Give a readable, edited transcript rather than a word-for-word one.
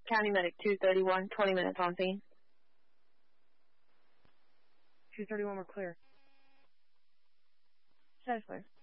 County Medic 231, 20 minutes on scene. 231, we're clear. Says clear.